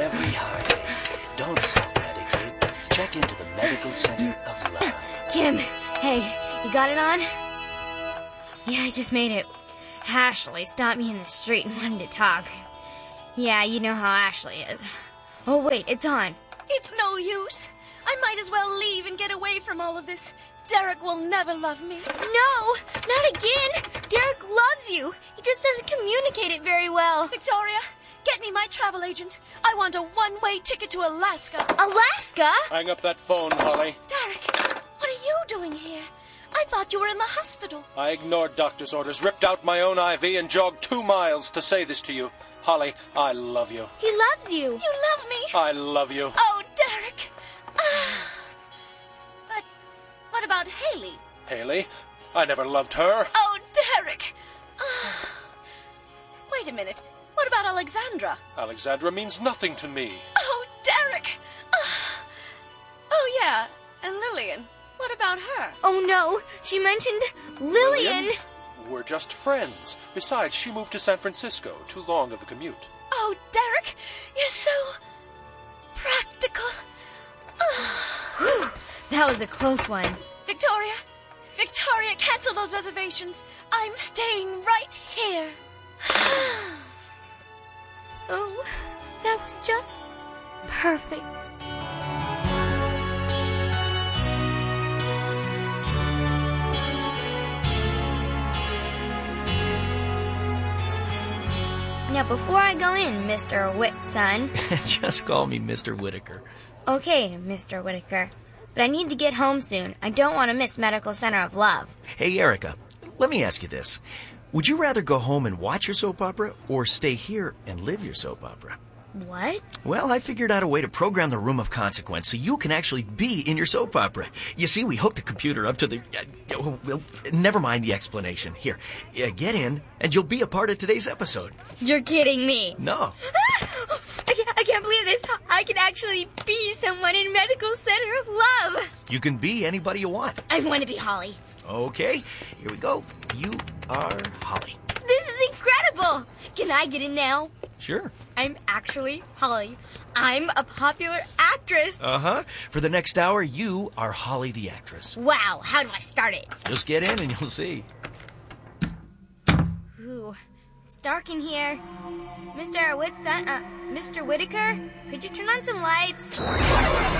every heartache. Don't self-medicate. Check into the Medical Center of Love. Kim, hey, you got it on? Yeah, I just made it. Ashley stopped me in the street and wanted to talk. Yeah, you know how Ashley is. Oh, wait, it's on. It's no use. I might as well leave and get away from all of this. Derek will never love me. No, not again. Derek loves you. He just doesn't communicate it very well. Victoria, get me my travel agent. I want a one-way ticket to Alaska. Alaska? Hang up that phone, Holly. Derek, what are you doing here? I thought you were in the hospital. I ignored doctor's orders, ripped out my own IV, and jogged 2 miles to say this to you. Holly, I love you. He loves you. You love me? I love you. Oh, Derek. But what about Haley? Haley? I never loved her. Oh, Derek. Wait a minute. What about Alexandra? Alexandra means nothing to me. Oh, Derek. Oh, yeah. And Lillian. What about her? Oh, no. She mentioned Lillian. We're just friends. Besides, she moved to San Francisco. Too long of a commute. Oh, Derek, you're so practical. Whew, that was a close one. Victoria, cancel those reservations. I'm staying right here. Oh, that was just perfect. Now, before I go in, Mr. Whitson. Just call me Mr. Whitaker. Okay, Mr. Whitaker. But I need to get home soon. I don't want to miss Medical Center of Love. Hey, Erica, let me ask you this. Would you rather go home and watch your soap opera or stay here and live your soap opera? What? Well, I figured out a way to program the room of consequence so you can actually be in your soap opera. You see, we hooked the computer up to the... well, never mind the explanation. Here, get in, and you'll be a part of today's episode. You're kidding me. No. I can't believe this. I can actually be someone in Medical Center of Love. You can be anybody you want. I want to be Holly. Okay, here we go. You are Holly. This is incredible. Can I get in now? Sure. I'm actually Holly. I'm a popular actress. Uh-huh. For the next hour, you are Holly the actress. Wow, how do I start it? Just get in and you'll see. Ooh, it's dark in here. Mr. Whitaker, could you turn on some lights?